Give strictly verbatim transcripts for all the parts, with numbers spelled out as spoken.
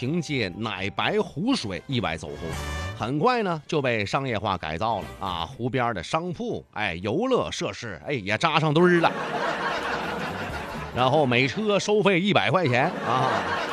凭借奶白湖水意外走红，很快呢就被商业化改造了啊，湖边的商铺，哎，游乐设施，哎，也扎上堆儿了，然后每车收费一百块钱啊。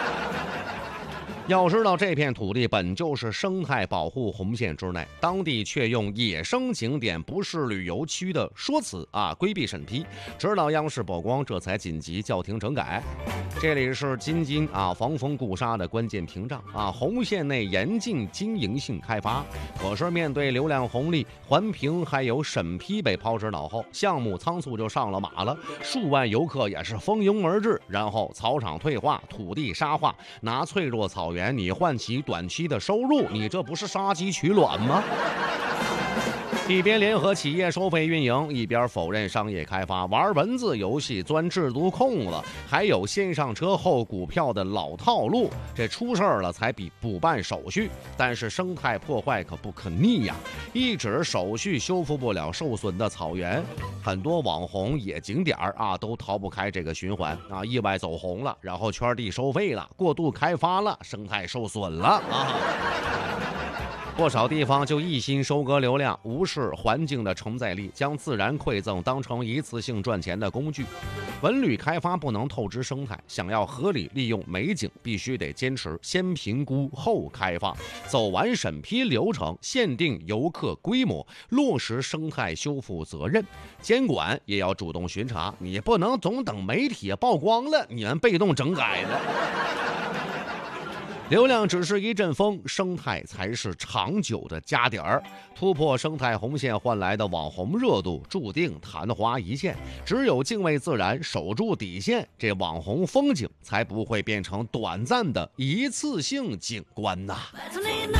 要知道，这片土地本就是生态保护红线之内，当地却用野生景点不是旅游区的说辞啊规避审批，直到央视曝光，这才紧急叫停整改。这里是京津啊防风固沙的关键屏障啊，红线内严禁经营性开发。可是面对流量红利、环评还有审批被抛之脑后，项目仓促就上了马了，数万游客也是蜂拥而至，然后草场退化，土地沙化，拿脆弱草原你换其短期的收入，你这不是杀鸡取卵吗？一边联合企业收费运营，一边否认商业开发，玩文字游戏钻制度空子，还有先上车后股票的老套路。这出事儿了才比补办手续，但是生态破坏可不可逆呀！一纸手续修复不了受损的草原，很多网红野景点啊都逃不开这个循环啊，意外走红了，然后圈地收费了，过度开发了，生态受损了啊。不少地方就一心收割流量，无视环境的承载力，将自然馈赠当成一次性赚钱的工具。文旅开发不能透支生态，想要合理利用美景，必须得坚持先评估后开发，走完审批流程，限定游客规模，落实生态修复责任。监管也要主动巡查，你不能总等媒体曝光了，你们被动整改的。流量只是一阵风，生态才是长久的家底儿。突破生态红线换来的网红热度，注定昙花一现。只有敬畏自然，守住底线，这网红风景才不会变成短暂的一次性景观呐。